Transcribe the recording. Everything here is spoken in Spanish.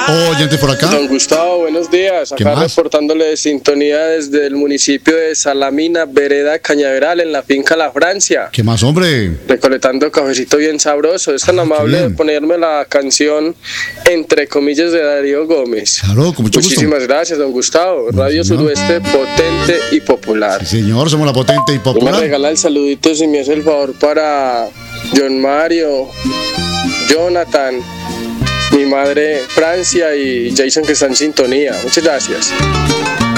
oyentes por acá. Don Gustavo, buenos días. Acá reportándole de sintonía desde el municipio de Salamina, vereda Cañaveral, en la finca La Francia. ¿Qué más, hombre? Recolectando cafecito bien sabroso. Es tan amable de ponerme la canción Entre comillas de Darío Gómez. Claro, con mucho gusto. Muchísimas gracias, don Gustavo. Radio Suroeste, potente y popular. Sí, señor, somos la potente y popular. Me regala el saludito, si me hace el favor, para John Mario, Jonathan, mi madre Francia y Jason, que está en sintonía. Muchas gracias.